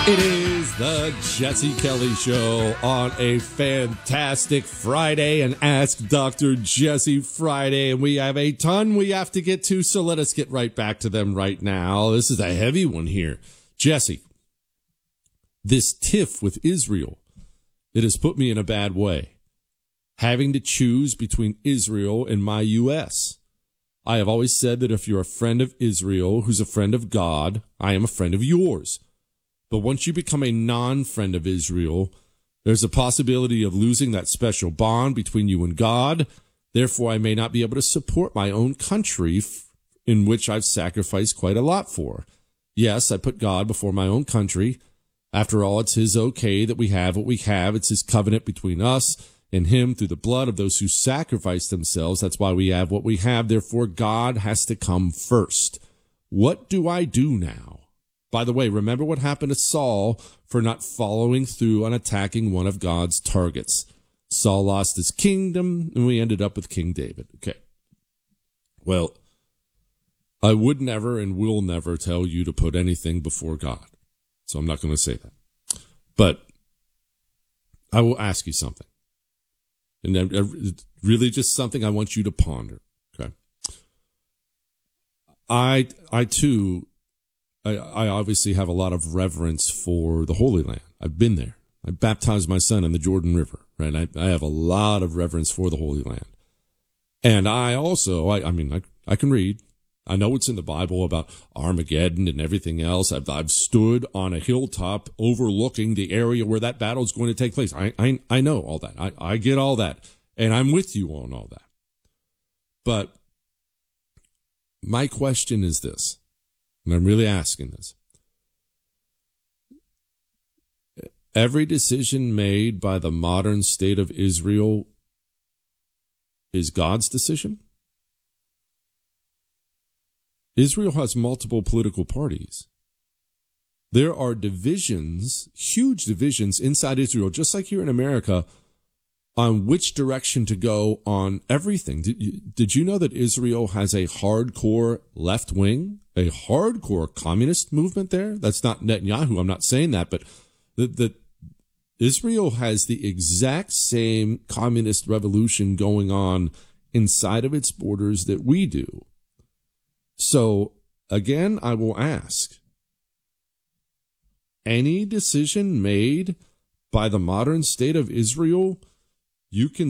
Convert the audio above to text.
It is the Jesse Kelly Show on a fantastic Friday, and Ask Dr. Jesse Friday. And we have a ton we have to get to, so let us get right back to them right now. This is a heavy one here. Jesse, this tiff with Israel, it has put me in a bad way. Having to choose between Israel and my U.S. I have always said that if you're a friend of Israel who's a friend of God, I am a friend of yours. But once you become a non-friend of Israel, there's a possibility of losing that special bond between you and God. Therefore, I may not be able to support my own country in which I've sacrificed quite a lot for. Yes, I put God before my own country. After all, it's his okay that we have what we have. It's his covenant between us and him through the blood of those who sacrificed themselves. That's why we have what we have. Therefore, God has to come first. What do I do now? By the way, remember what happened to Saul for not following through on attacking one of God's targets. Saul lost his kingdom, and we ended up with King David. Okay. Well, I would never and will never tell you to put anything before God. So I'm not going to say that. But I will ask you something. And really just something I want you to ponder. Okay. I obviously have a lot of reverence for the Holy Land. I've been there. I baptized my son in the Jordan River, right? I have a lot of reverence for the Holy Land. And I also, I can read. I know it's in the Bible about Armageddon and everything else. I've stood on a hilltop overlooking the area where that battle is going to take place. I know all that. I get all that. And I'm with you on all that. But my question is this. And I'm really asking this. Every decision made by the modern state of Israel is God's decision? Israel has multiple political parties. There are divisions, huge divisions inside Israel, just like here in America, on which direction to go on everything. Did you know that Israel has a hardcore left wing, a hardcore communist movement there? That's not Netanyahu. I'm not saying that, but that Israel has the exact same communist revolution going on inside of its borders that we do. So, again, I will ask, any decision made by the modern state of Israel, you can